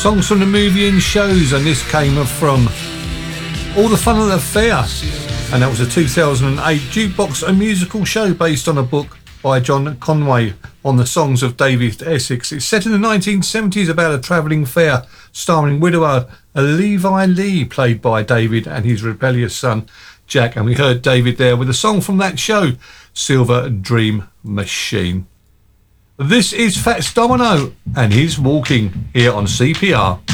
songs from the movie and shows, and this came from All the Fun of the Fair, and that was a 2008 jukebox, a musical show based on a book by John Conway on the songs of David Essex. It's set in the 1970s about a travelling fair starring widower Levi Lee, played by David, and his rebellious son Jack, and we heard David there with a song from that show, Silver Dream Machine. This is Fats Domino and he's Walking here on CPR.